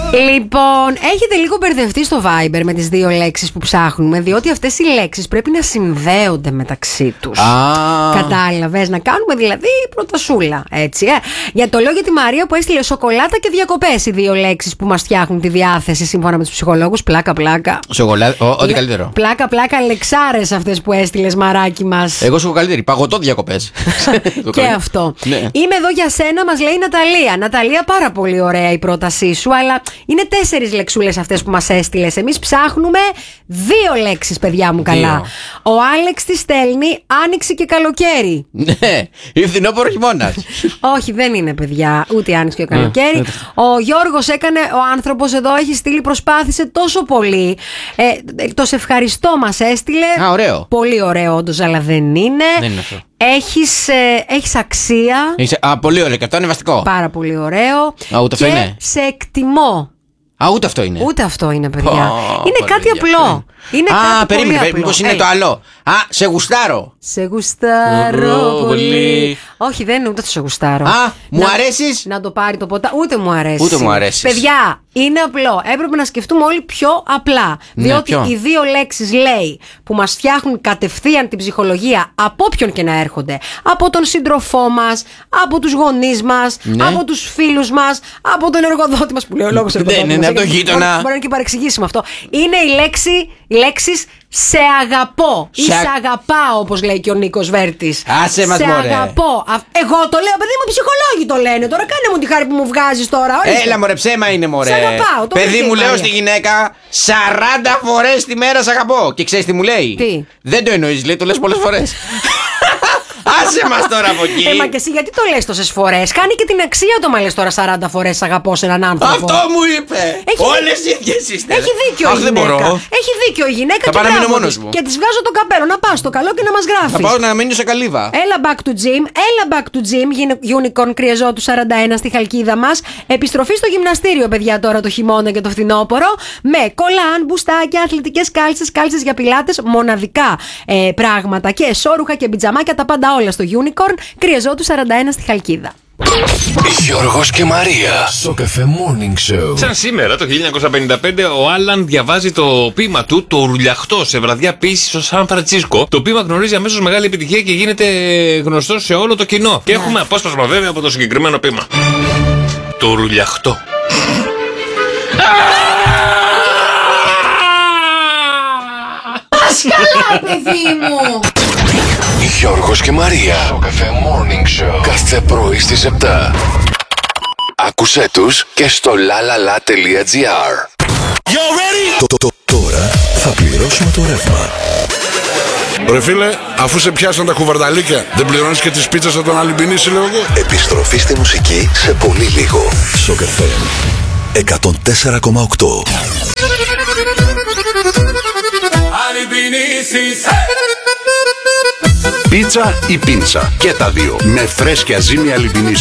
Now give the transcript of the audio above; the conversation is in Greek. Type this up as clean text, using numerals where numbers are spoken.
Λοιπόν, έχετε λίγο μπερδευτεί στο Viber με τις δύο λέξεις που ψάχνουμε, διότι αυτές οι λέξεις πρέπει να συνδέονται μεταξύ τους. Κατάλαβες, να κάνουμε δηλαδή πρωτασούλα, έτσι. Για το λέω για τη Μαρία που έστειλε σοκολάτα και διακοπές, οι δύο λέξεις που μας φτιάχνουν τη διάθεση σύμφωνα με τους ψυχολόγους. Πλάκα-πλάκα. Σοκολάτα, ό,τι καλύτερο. Πλάκα-πλάκα, λεξάρες αυτές που έστειλες, μαράκι μας. Εγώ σου έχω καλύτερη. Παγωτό διακοπές. Και αυτό. Ναι. Είμαι εδώ για σένα, μας λέει η Ναταλία. Ναταλία, πάρα πολύ ωραία η πρότασή σου, αλλά είναι 4 λεξούλες αυτές που μας έστειλες. Εμείς ψάχνουμε 2 λέξεις, παιδιά μου, καλά. Ο Άλεξ τη στέλνει άνοιξη και καλοκαίρι. Ναι, ή φθινόπωρο χειμώνας. Όχι, δεν είναι, παιδιά, ούτε άνοιξη και καλοκαίρι. Ο Γιώργος έκανε, ο άνθρωπος εδώ έχει στείλει, προσπάθησε τόσο πολύ. Το σε ευχαριστώ μας έστειλε. Ωραίο. Πολύ ωραίο, όντως, αλλά δεν είναι. Δεν είναι αυτό. Έχεις αξία. Πολύ ωραίο, και αυτό είναι βαστικό. Πάρα πολύ ωραίο. Ούτε αυτό είναι. Σε εκτιμώ. Ούτε αυτό είναι. Ούτε αυτό είναι, παιδιά. Είναι κάτι απλό. Είναι κάτι περίμενε, μήπως είναι το άλλο. Σε γουστάρω. Σε γουστάρω πολύ. Όχι, δεν είναι ούτε το σε γουστάρω. Μου αρέσεις. Να το πάρει το ποτά. Ούτε μου αρέσει. Ούτε μου αρέσει. Παιδιά, είναι απλό. Έπρεπε να σκεφτούμε όλοι πιο απλά. Διότι οι δύο λέξεις, λέει, που μας φτιάχνουν κατευθείαν την ψυχολογία, από όποιον και να έρχονται. Από τον σύντροφό μας, από τους γονείς μας, από τους φίλους μας, από τον εργοδότη μας, που λέει ο λόγος εργοδότη. Ναι, από τον γείτονα. Μπορεί να είναι και παρεξηγήσιμο αυτό. Είναι οι λέξεις σε αγαπώ ή σε αγαπάω, όπως λέει και ο Νίκος Βέρτης. Άσε μας, σε μωρέ. αγαπώ. Εγώ το λέω, παιδί μου, ψυχολόγοι το λένε. Τώρα κάνε μου τη χάρη που μου βγάζεις τώρα. Έλα, μωρέ, ψέμα είναι, μωρέ. Σε αγαπάω. Παιδί μου, λέω στη γυναίκα 40 φορές τη μέρα σ' αγαπώ. Και ξέρεις τι μου λέει? Τι? Δεν το εννοείς, λέει, το λες πολλές φορές. Άσε μας τώρα από εκεί. Μα και εσύ γιατί το λες τόσες φορές? Κάνει και την αξία το μα λες τώρα 40 φορές αγαπώ σε έναν άνθρωπο. Αυτό μου είπε. Όλες οι ίδιες είστε. Έχει δίκιο η γυναίκα. Έχει δίκιο η γυναίκα. Θα πάω να μείνω μόνος μου. Και της βγάζω το καπέλο. Να πας στο καλό και να μας γράφεις. Θα πάω να μείνω σε καλύβα. Έλα back to gym. Έλα back to gym. Unicorn Κρυεζό του 41 στη Χαλκίδα μας. Επιστροφή στο γυμναστήριο, παιδιά, τώρα το χειμώνα και το φθινόπωρο. Με κολάν, μπουστάκια, αθλητικές κάλτσες για πιλάτες. Μοναδικά πράγματα και εσώρουχα και μπιτζαμάκια, τα πάντα όλα στο Unicorn Κρυεζό του 41 στη Χαλκίδα. Γιώργος και Μαρία στο Cafe Morning Show. Σαν σήμερα το 1955 ο Άλαν διαβάζει το ποίημα του, το Ουρλιαχτό, σε βραδιά ποίησης στο Σαν Φραντσίσκο. Το ποίημα γνωρίζει αμέσως μεγάλη επιτυχία και γίνεται γνωστό σε όλο το κοινό. Και έχουμε απόσπασμα βέβαια από το συγκεκριμένο ποίημα. Το Ουρλιαχτό. Καλά, παιδί μου! Γιώργος και Μαρία στο Cafe Morning Show. Κάθε πρωί στις 7. Άκουσέ τους και στο lalala.gr. Τώρα θα πληρώσουμε το ρεύμα. Ρε φίλε, αφού σε πιάσαν τα κουβαρδαλίκια, δεν πληρώνεις και τις πίτσες από τον Αλυμπινίση, λέω εγώ. Επιστροφή στη μουσική σε πολύ λίγο. Στο Cafe 104,8. Πίτσα ή πίντσα, και τα δύο, με φρέσκια ζύμη Αλυμπινίση.